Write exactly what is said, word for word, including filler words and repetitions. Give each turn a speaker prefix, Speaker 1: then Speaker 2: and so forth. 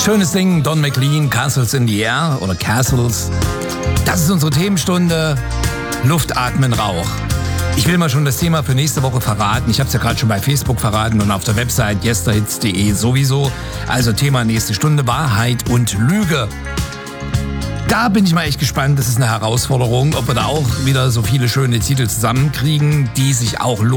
Speaker 1: Schönes Ding, Don McLean, Castles in the Air oder Castles. Das ist unsere Themenstunde. Luft, Atmen, Rauch. Ich will mal schon das Thema für nächste Woche verraten. Ich habe es ja gerade schon bei Facebook verraten und auf der Website yesterhits punkt de sowieso. Also Thema nächste Stunde, Wahrheit und Lüge. Da bin ich mal echt gespannt. Das ist eine Herausforderung, ob wir da auch wieder so viele schöne Titel zusammenkriegen, die sich auch lohnen.